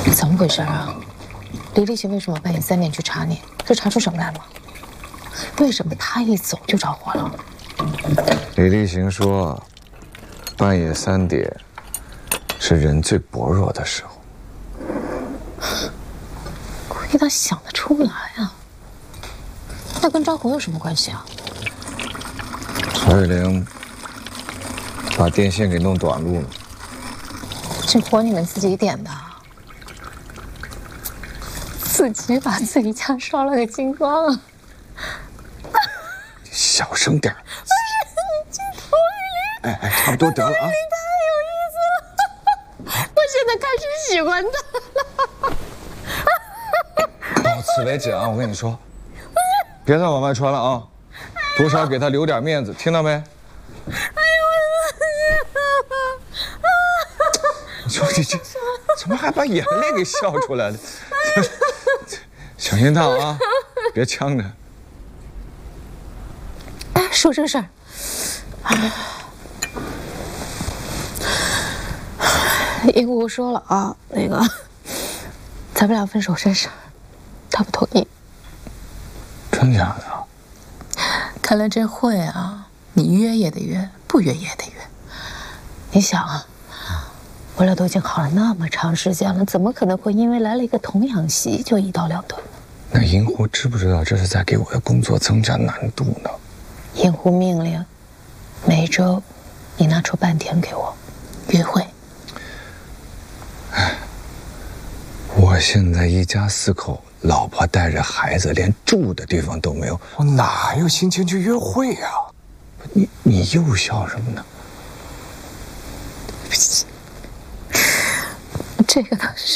怎么回事啊？李立行为什么半夜3点去查你？这查出什么来了？为什么他一走就着火了？ 李立行说，半夜3点是人最薄弱的时候。 亏他想得出来啊！那跟张红有什么关系啊？ 曹玉玲把电线给弄短路了。 这火你们自己点的，自己把自己家烧了个精光啊！ 小声点。 不是你这曹玉玲， 哎，差不多得了啊！ 太有意思了，我现在开始喜欢他了。 到此为止啊！我跟你说，别再往外传了啊！多少给他留点面子，听到没？哎呦你说你这怎么还把眼泪给笑出来了？小心烫啊，别呛着。 哎，说正事儿。一姑姑说了啊，那个咱们俩分手这事儿，她不同意。 真假的？ 看来这会啊，你约也得约，不约也得约。你想啊，我俩都已经好了那么长时间了，怎么可能会因为来了一个童养媳就一刀两断呢？ 那银狐知不知道这是在给我的工作增加难度呢？ 银狐命令，每周你拿出半天给我约会。 我现在一家4口，老婆带着孩子，连住的地方都没有，我哪有心情去约会呀？你又笑什么呢？ 这个倒是。